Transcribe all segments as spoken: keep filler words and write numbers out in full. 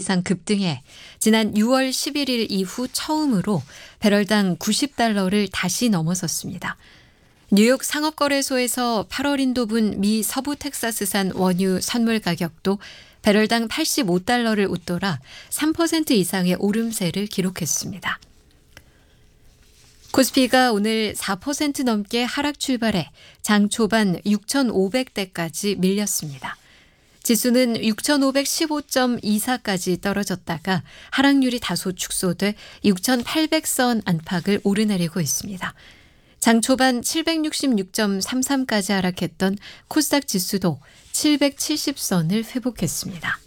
이상 급등해 지난 유월 십일일 이후 처음으로 배럴당 구십 달러를 다시 넘어섰습니다. 뉴욕 상업거래소에서 팔월 인도분 미 서부 텍사스산 원유 선물 가격도 배럴당 팔십오 달러를 웃돌아 삼 퍼센트 이상의 오름세를 기록했습니다. 코스피가 오늘 사 퍼센트 넘게 하락 출발해 장 초반 육천오백 대까지 밀렸습니다. 지수는 육천오백십오 점 이사까지 떨어졌다가 하락률이 다소 축소돼 육천팔백 선 안팎을 오르내리고 있습니다. 장 초반 칠백육십육 점 삼삼까지 하락했던 코스닥 지수도 칠백칠십 선을 회복했습니다.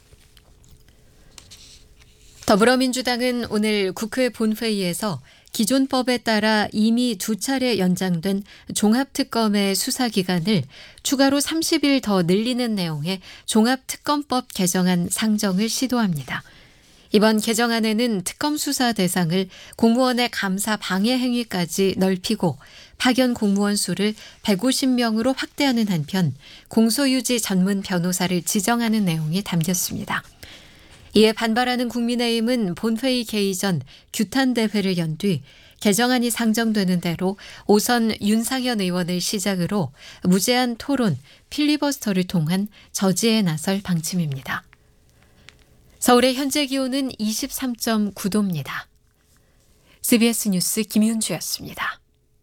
더불어민주당은 오늘 국회 본회의에서 기존법에 따라 이미 두 차례 연장된 종합특검의 수사기간을 추가로 삼십 일 더 늘리는 내용의 종합특검법 개정안 상정을 시도합니다. 이번 개정안에는 특검 수사 대상을 공무원의 감사 방해 행위까지 넓히고 파견 공무원 수를 백오십 명으로 확대하는 한편 공소유지 전문 변호사를 지정하는 내용이 담겼습니다. 이에 반발하는 국민의힘은 본회의 개의 전 규탄 대회를 연 뒤 개정안이 상정되는 대로 오선 윤상현 의원을 시작으로 무제한 토론, 필리버스터를 통한 저지에 나설 방침입니다. 서울의 현재 기온은 이십삼 점 구 도입니다. 씨비에스 뉴스 김윤주였습니다.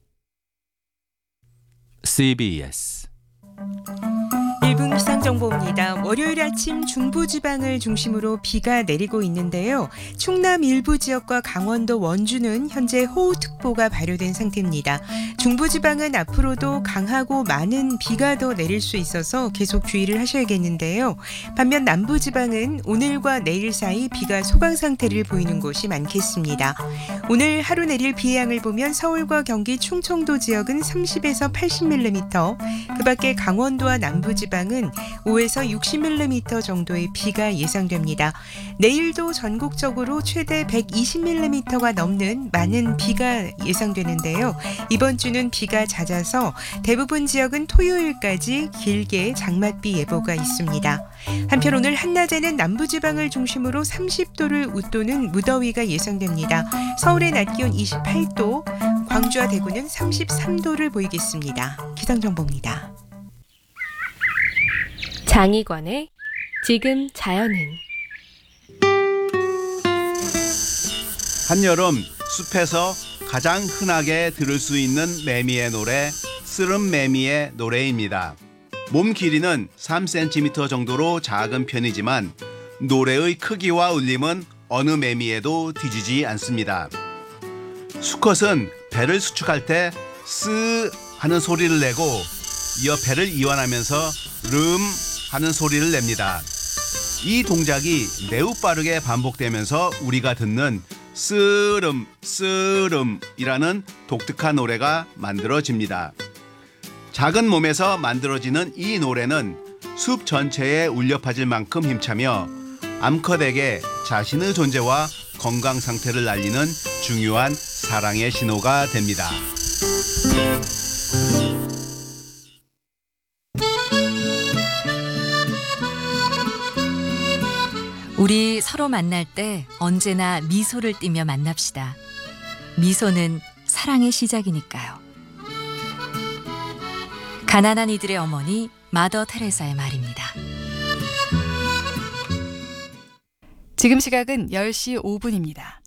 씨비에스 일 분 기상정보입니다. 월요일 아침 중부지방을 중심으로 비가 내리고 있는데요. 충남 일부 지역과 강원도 원주는 현재 호우특보가 발효된 상태입니다. 중부지방은 앞으로도 강하고 많은 비가 더 내릴 수 있어서 계속 주의를 하셔야겠는데요. 반면 남부지방은 오늘과 내일 사이 비가 소강 상태를 보이는 곳이 많겠습니다. 오늘 하루 내릴 비의 양을 보면 서울과 경기 충청도 지역은 삼십에서 팔십 밀리미터, 그 밖에 강원도와 남부지방 은 오에서 육십 밀리미터 정도의 비가 예상됩니다. 내일도 전국적으로 최대 백이십 밀리미터가 넘는 많은 비가 예상되는데요. 이번 주는 비가 잦아서 대부분 지역은 토요일까지 길게 장맛비 예보가 있습니다. 한편 오늘 한낮에는 남부지방을 중심으로 삼십 도를 웃도는 무더위가 예상됩니다. 서울의 낮 기온 이십팔 도, 광주와 대구는 삼십삼 도를 보이겠습니다. 기상정보입니다. 장희관의 지금 자연은. 한여름 숲에서 가장 흔하게 들을 수 있는 매미의 노래, 쓰름매미의 노래입니다. 몸 길이는 삼 센티미터 정도로 작은 편이지만 노래의 크기와 울림은 어느 매미에도 뒤지지 않습니다. 수컷은 배를 수축할 때 쓰 하는 소리를 내고 이어 배를 이완하면서 름 하는 소리를 냅니다. 이 동작이 매우 빠르게 반복되면서 우리가 듣는 쓰름 쓰름이라는 독특한 노래가 만들어집니다. 작은 몸에서 만들어지는 이 노래는 숲 전체에 울려 퍼질 만큼 힘차며 암컷에게 자신의 존재와 건강 상태를 알리는 중요한 사랑의 신호가 됩니다. 우리 서로 만날 때 언제나 미소를 띠며 만납시다. 미소는 사랑의 시작이니까요. 가난한 이들의 어머니 마더 테레사의 말입니다. 지금 시각은 열 시 오 분입니다.